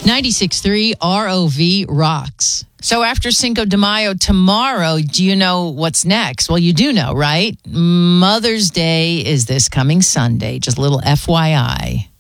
96.3 ROV rocks. So after Cinco de Mayo tomorrow, do you know what's next? Well, you do know, right? Mother's Day is this coming Sunday. Just a little FYI.